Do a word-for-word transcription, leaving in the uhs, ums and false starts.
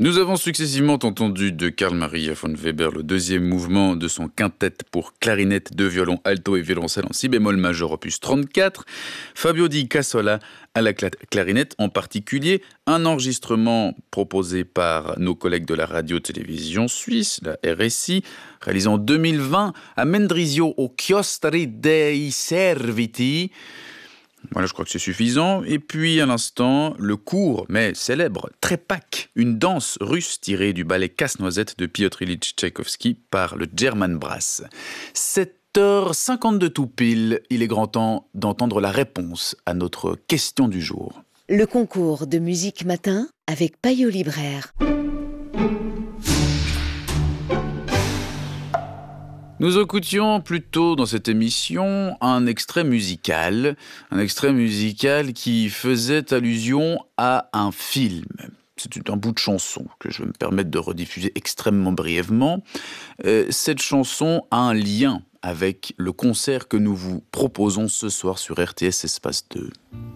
Nous avons successivement entendu de Carl Maria von Weber le deuxième mouvement de son quintet pour clarinette, deux violons, alto et violoncelle en si bémol majeur opus trente-quatre, Fabio Di Cassola à la cla- clarinette, en particulier un enregistrement proposé par nos collègues de la radio-télévision suisse, la R S I, réalisé en deux mille vingt à Mendrisio au Chiostri dei Serviti. Voilà, je crois que c'est suffisant. Et puis, à l'instant, le court, mais célèbre, Trepak, une danse russe tirée du ballet Casse-Noisette de Piotr Ilyich Tchaïkovski par le German Brass. sept heures cinquante-deux tout pile, il est grand temps d'entendre la réponse à notre question du jour. Le concours de musique matin avec Payot Libraire. Nous écoutions plutôt dans cette émission un extrait musical, un extrait musical qui faisait allusion à un film. C'est un bout de chanson que je vais me permettre de rediffuser extrêmement brièvement. Euh, cette chanson a un lien avec le concert que nous vous proposons ce soir sur R T S Espace deux.